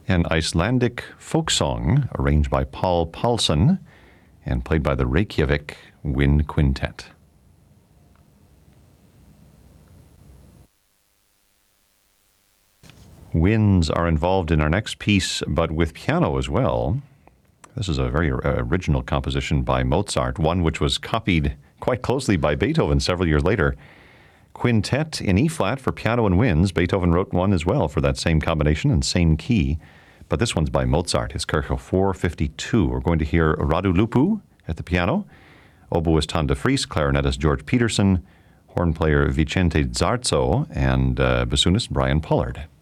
An Icelandic folk song arranged by Paul Paulson and played by the Reykjavik Wind Quintet. Winds are involved in our next piece, but with piano as well. This is a very original composition by Mozart, one which was copied quite closely by Beethoven several years later. Quintet in E-flat for piano and winds. Beethoven wrote one as well for that same combination and same key. But this one's by Mozart, his Kirche 452. We're going to hear Radu Lupu at the piano, oboist Han de Vries, clarinetist George Peterson, horn player Vicente Zarzo, and bassoonist Brian Pollard.